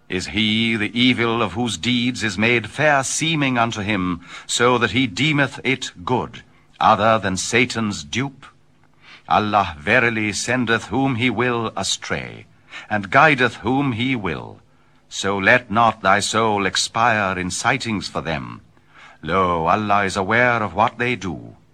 Is he the evil of whose deeds is made fair seeming unto him, so that he deemeth it good, other than Satan's dupe? Allah verily sendeth whom he will astray, and guideth whom he will. So let not thy soul expire in sightings for them. Lo, Allah is aware of what they do.